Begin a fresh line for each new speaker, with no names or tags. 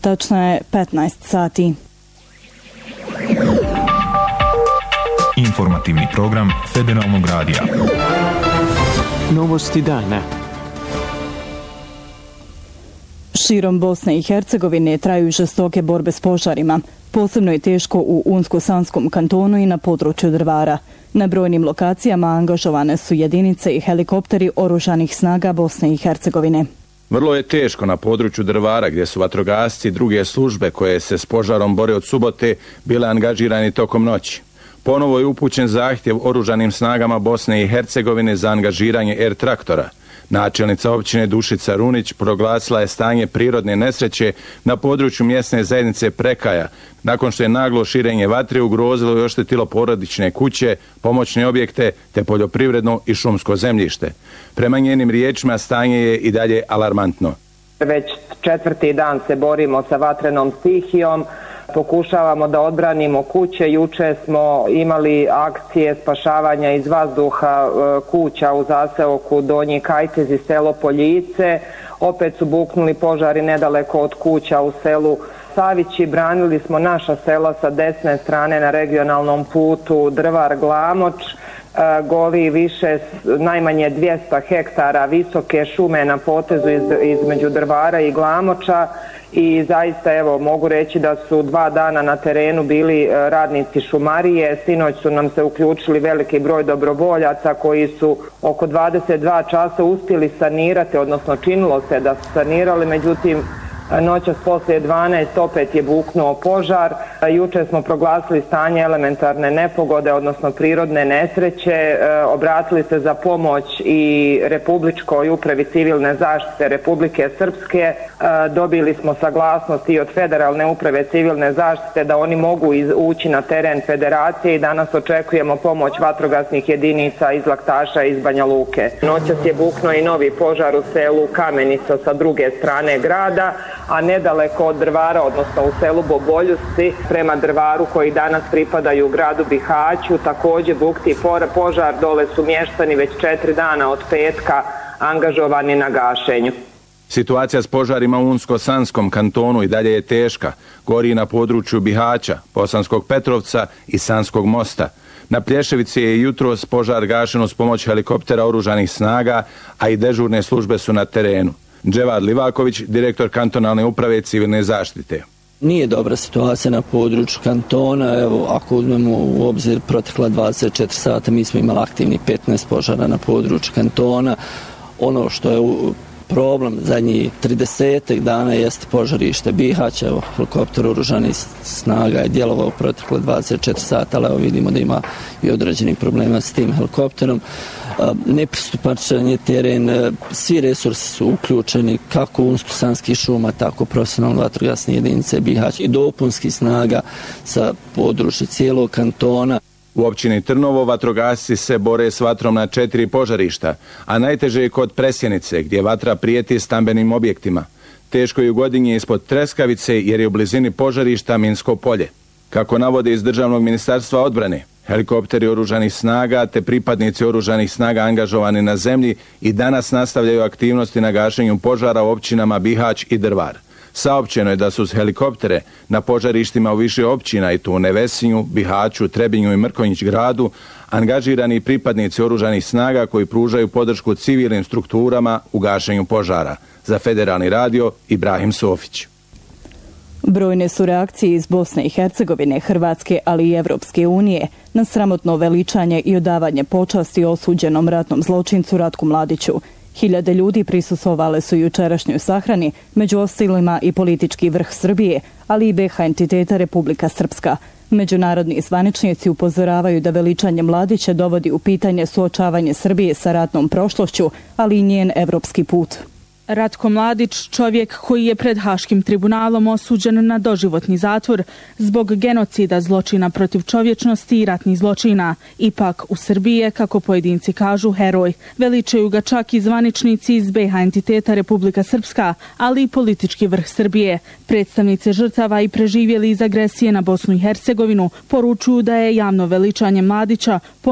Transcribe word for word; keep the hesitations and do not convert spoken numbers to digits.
Tačno je petnaest sati.
Informativni program Federalnog radija.
Novosti dana.
Širom Bosne i Hercegovine traju žestoke borbe s požarima. Posebno je teško u Unsko-Sanskom kantonu i na području Drvara. Na brojnim lokacijama angažovane su jedinice i helikopteri oružanih snaga Bosne i Hercegovine.
Vrlo je teško na području Drvara, gdje su vatrogasci i druge službe koje se s požarom bore od subote bile angažirani tokom noći. Ponovo je upućen zahtjev oružanim snagama Bosne i Hercegovine za angažiranje er traktora. Načelnica općine Dušica Runić proglasila je stanje prirodne nesreće na području mjesne zajednice Prekaja, nakon što je naglo širenje vatre ugrozilo i oštetilo porodične kuće, pomoćne objekte te poljoprivredno i šumsko zemljište. Prema njenim riječima stanje je i dalje alarmantno.
Već četvrti dan se borimo sa vatrenom stihijom. Pokušavamo da odbranimo kuće. Juče smo imali akcije spašavanja iz vazduha kuća u zaseoku Donji Kajtez i selo Poljice. Opet su buknuli požari nedaleko od kuća u selu Savići. Branili smo naša sela sa desne strane na regionalnom putu Drvar-Glamoč. Goli više najmanje dvjesto hektara visoke šume na potezu iz, između Drvara i Glamoča i zaista evo mogu reći da su dva dana na terenu bili radnici šumarije. Sinoć su nam se uključili veliki broj dobrovoljaca koji su oko dvadeset dva časa uspjeli sanirati, odnosno činilo se da su sanirali, međutim noćas poslije dvanaest opet je buknuo požar. Juče smo proglasili stanje elementarne nepogode, odnosno prirodne nesreće. Obratili se za pomoć i Republičkoj upravi civilne zaštite Republike Srpske. Dobili smo saglasnost i od Federalne uprave civilne zaštite da oni mogu ući na teren federacije i danas očekujemo pomoć vatrogasnih jedinica iz Laktaša i iz Banja Luke. Noćas je buknuo i novi požar u selu Kamenica sa druge strane grada, a nedaleko od Drvara, odnosno u selu Boboljusci, prema Drvaru koji danas pripadaju gradu Bihaću, također bukti požar, dole su mještani već četiri dana od petka angažovani na gašenju.
Situacija s požarima u Unsko-Sanskom kantonu i dalje je teška. Gori na području Bihaća, Bosanskog Petrovca i Sanskog mosta. Na Plješevici je jutros požar gašen uz pomoć helikoptera oružanih snaga, a i dežurne službe su na terenu. Dževad Livaković, direktor kantonalne uprave civilne zaštite.
Nije dobra situacija na području kantona. Evo, ako uzmemo u obzir protekla dvadeset četiri sata, mi smo imali aktivni petnaest požara na području kantona. Ono što je problem zadnjih trideset dana jeste požarište Bihaća. Evo, helikopter oružanih snaga je djelovao protekle dvadeset četiri sata, ali evo vidimo da ima i određenih problema s tim helikopterom. Nepristupačan je teren, svi resursi su uključeni, kako Unsko-Sanskih šuma, tako profesionalne vatrogasne jedinice Bihać i dopunski snaga sa područja cijelog kantona.
U općini Trnovo vatrogasci se bore s vatrom na četiri požarišta, a najteže je kod Presjenice, gdje vatra prijeti stambenim objektima. Teško je u Godinji ispod Treskavice jer je u blizini požarišta minsko polje. Kako navode iz Državnog ministarstva odbrane, helikopteri oružanih snaga te pripadnici oružanih snaga angažovani na zemlji i danas nastavljaju aktivnosti na gašenju požara u općinama Bihać i Drvar. Saopćeno je da su s helikoptere na požarištima u više općina i to u Nevesinju, Bihaću, Trebinju i Mrkonjić gradu angažirani pripadnici oružanih snaga koji pružaju podršku civilnim strukturama u gašenju požara. Za Federalni radio Ibrahim Sofić.
Brojne su reakcije iz Bosne i Hercegovine, Hrvatske, ali i Evropske unije na sramotno veličanje i odavanje počasti osuđenom ratnom zločincu Ratku Mladiću. Hiljade ljudi prisustvovale su jučerašnjoj sahrani, među ostalima i politički vrh Srbije, ali i be ha entiteta Republika Srpska. Međunarodni zvaničnici upozoravaju da veličanje Mladića dovodi u pitanje suočavanje Srbije sa ratnom prošlošću, ali i njen evropski put.
Ratko Mladić, čovjek koji je pred Haškim tribunalom osuđen na doživotni zatvor zbog genocida, zločina protiv čovječnosti i ratnih zločina. Ipak u Srbiji je, kako pojedinci kažu, heroj. Veličaju ga čak i zvaničnici iz be ha entiteta Republika Srpska, ali i politički vrh Srbije. Predstavnice žrtava i preživjeli iz agresije na Bosnu i Hercegovinu poručuju da je javno veličanje Mladića